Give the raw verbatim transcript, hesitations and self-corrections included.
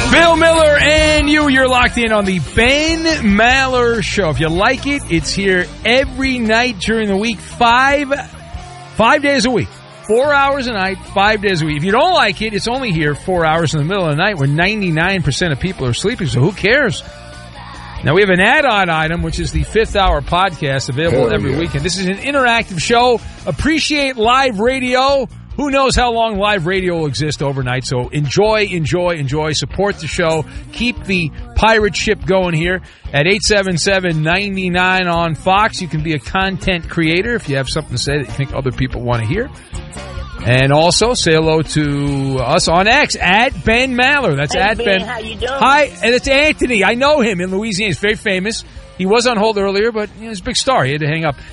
Bill Miller and you, you're locked in on the Ben Maller Show. If you like it, it's here every night during the week, five, five days a week. Four hours a night, five days a week. If you don't like it, it's only here four hours in the middle of the night where ninety-nine percent of people are sleeping, so who cares? Now, we have an add-on item, which is the fifth hour podcast available Hell every yeah. weekend. This is an interactive show. Appreciate live radio. Who knows how long live radio will exist overnight, so enjoy, enjoy, enjoy. Support the show. Keep the pirate ship going here at eight seven seven, nine nine on Fox. You can be a content creator if you have something to say that you think other people want to hear. And also, say hello to us on X, at Ben Maller. That's hey, at Ben. Ben. How you doing? Hi, and it's Anthony. I know him in Louisiana. He's very famous. He was on hold earlier, but you know, he's a big star. He had to hang up.